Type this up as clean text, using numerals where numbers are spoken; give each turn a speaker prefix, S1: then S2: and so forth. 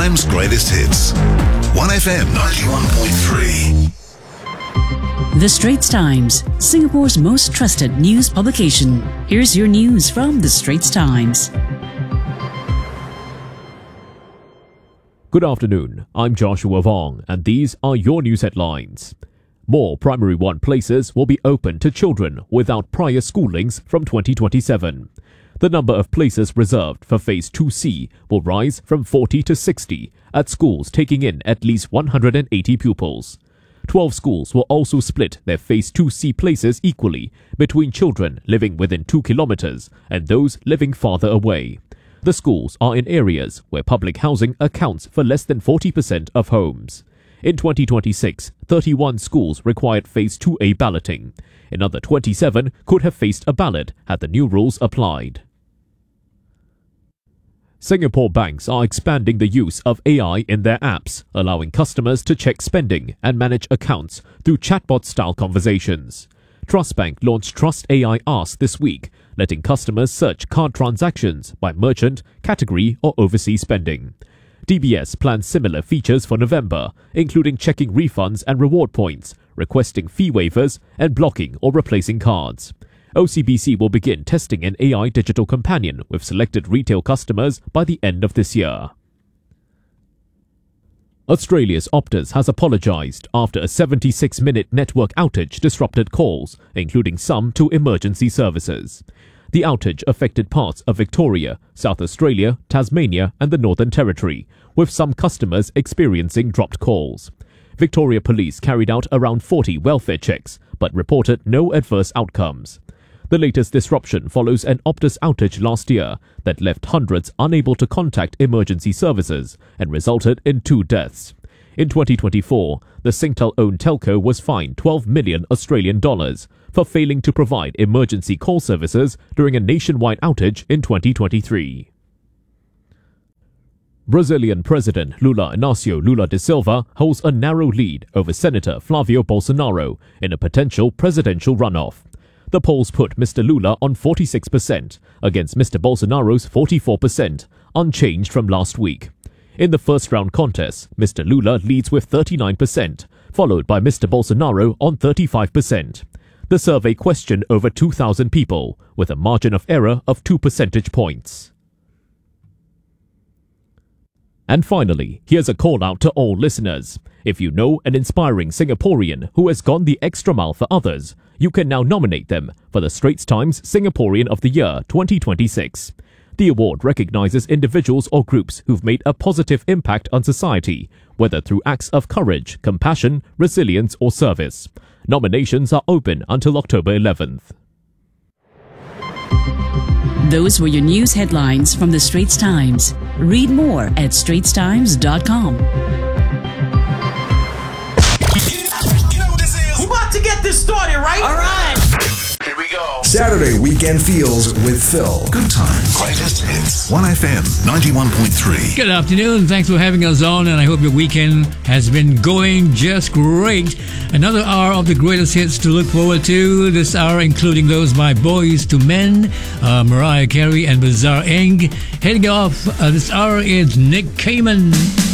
S1: Times greatest hits. 1FM 91.3.
S2: The Straits Times, Singapore's most trusted news publication. Here's your news from The Straits Times.
S3: Good afternoon, I'm Joshua Vong, and these are your news headlines. More Primary 1 places will be open to children without prior schoolings from 2027. The number of places reserved for Phase 2C will rise from 40 to 60 at schools taking in at least 180 pupils. 12 schools will also split their Phase 2C places equally between children living within 2 kilometres and those living farther away. The schools are in areas where public housing accounts for less than 40% of homes. In 2026, 31 schools required Phase 2A balloting. Another 27 could have faced a ballot had the new rules applied. Singapore banks are expanding the use of AI in their apps, allowing customers to check spending and manage accounts through chatbot-style conversations. Trustbank launched Trust AI Ask this week, letting customers search card transactions by merchant, category or overseas spending. DBS plans similar features for November, including checking refunds and reward points, requesting fee waivers, and blocking or replacing cards. OCBC will begin testing an AI digital companion with selected retail customers by the end of this year. Australia's Optus has apologised after a 76-minute network outage disrupted calls, including some to emergency services. The outage affected parts of Victoria, South Australia, Tasmania and the Northern Territory, with some customers experiencing dropped calls. Victoria Police carried out around 40 welfare checks, but reported no adverse outcomes. The latest disruption follows an Optus outage last year that left hundreds unable to contact emergency services and resulted in 2 deaths. In 2024, the Singtel-owned telco was fined 12 million Australian dollars for failing to provide emergency call services during a nationwide outage in 2023. Brazilian President Lula Inácio Lula da Silva holds a narrow lead over Senator Flávio Bolsonaro in a potential presidential runoff. The polls put Mr. Lula on 46% against Mr. Bolsonaro's 44%, unchanged from last week. In the first round contest, Mr. Lula leads with 39%, followed by Mr. Bolsonaro on 35%. The survey questioned over 2,000 people, with a margin of error of 2 percentage points. And finally, here's a call out to all listeners. If you know an inspiring Singaporean who has gone the extra mile for others, you can now nominate them for the Straits Times Singaporean of the Year 2026. The award recognizes individuals or groups who've made a positive impact on society, whether through acts of courage, compassion, resilience or service. Nominations are open until October 11th.
S2: Those were your news headlines from The Straits Times. Read more at straitstimes.com.
S4: We're about to get this started, right? All right.
S1: Here we go.
S5: Saturday Weekend Feels with Phil.
S1: Good times. Greatest hits. 1FM 91.3.
S6: Good afternoon. Thanks for having us on, and I hope your weekend has been going just great. Another hour of the greatest hits to look forward to. This hour including those by Boys to Men, Mariah Carey and Bazaar Eng. Heading off this hour is Nick Kamen.